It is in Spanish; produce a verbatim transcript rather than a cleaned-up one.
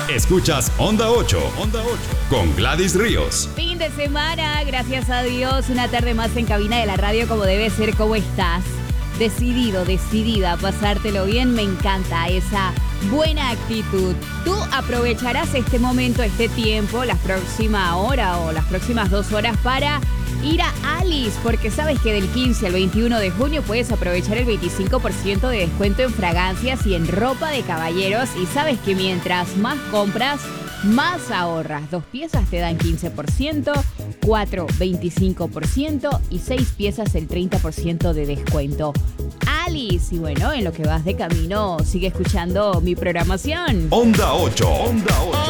Escuchas Onda ocho, Onda ocho, con Gladys Ríos. Fin de semana, gracias a Dios, una tarde más en cabina de la radio como debe ser. ¿Cómo estás? Decidido, decidida a pasártelo bien, me encanta esa buena actitud. Tú aprovecharás este momento, este tiempo, la próxima hora o las próximas dos horas para ir a Alice, porque sabes que del quince al veintiuno de junio puedes aprovechar el veinticinco por ciento de descuento en fragancias y en ropa de caballeros, y sabes que mientras más compras, más ahorras. Dos piezas te dan quince por ciento, cuatro veinticinco por ciento y seis piezas el treinta por ciento de descuento. Alice, y bueno, en lo que vas de camino, sigue escuchando mi programación. Onda ocho, Onda ocho.